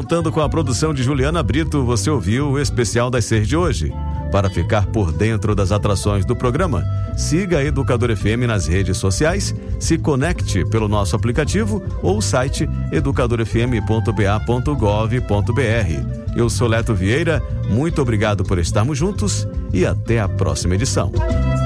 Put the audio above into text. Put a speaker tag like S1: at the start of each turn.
S1: Contando com a produção de Juliana Brito, você ouviu o Especial das 6 de hoje. Para ficar por dentro das atrações do programa, siga a Educador FM nas redes sociais, se conecte pelo nosso aplicativo ou site educadorfm.ba.gov.br. Eu sou Leto Vieira, muito obrigado por estarmos juntos e até a próxima edição.